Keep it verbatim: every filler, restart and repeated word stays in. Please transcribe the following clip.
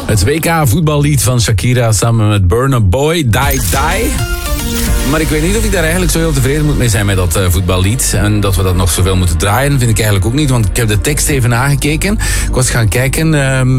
Het W K voetballied van Shakira samen met Burna Boy, Die Die. Maar ik weet niet of ik daar eigenlijk zo heel tevreden moet mee zijn met dat uh, voetballied. En dat we dat nog zoveel moeten draaien, vind ik eigenlijk ook niet. Want ik heb de tekst even nagekeken. Ik was gaan kijken... Uh,